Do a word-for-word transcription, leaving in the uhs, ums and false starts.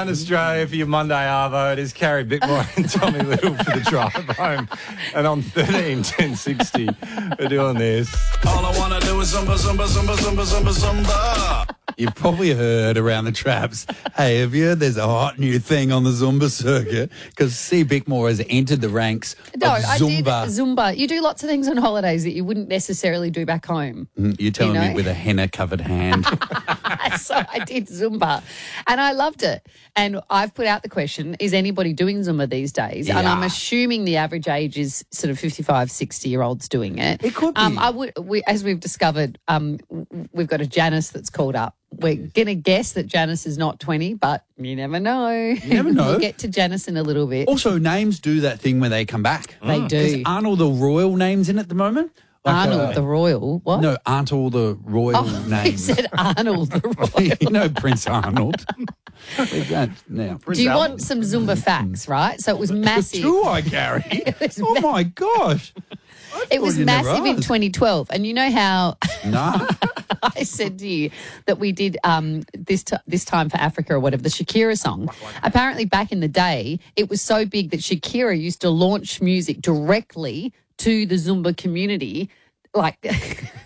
around Australia for your Monday Arvo. It is Carrie Bickmore and Tommy Little for the drive home. And on thirteen ten sixty, we're doing this. All I want to do is Zumba, Zumba, Zumba, Zumba, Zumba, Zumba. You've probably heard around the traps, hey, have you heard there's a hot new thing on the Zumba circuit? Because C. Bickmore has entered the ranks No, of I did Zumba. Zumba. You do lots of things on holidays that you wouldn't necessarily do back home. Mm, You're telling You know? me with a henna-covered hand. So I did Zumba and I loved it. And I've put out the question, is anybody doing Zumba these days? And I'm Yeah. assuming the average age is sort of fifty-five, sixty-year-olds doing it. It could be. Um, I would, we, as we've discovered, um, w- we've got a Janice that's called up. We're going to guess that Janice is not twenty, but you never know. You never know. We'll get to Janice in a little bit. Also, names do that thing where they come back. They do. Aren't all the royal names in at the moment? Like, Arnold uh, the Royal. What? No, aren't all the royal Oh, he names. said Arnold the Royal. You know Prince Arnold. We don't now. Do you want some Zumba facts, right? So it was massive. Do I, Gary? was Oh, my gosh. It was you never massive in asked. twenty twelve. And you know how No. I said to you that we did um, this t- this time for Africa or whatever, the Shakira song. Apparently back in the day, it was so big that Shakira used to launch music directly to the Zumba community. Like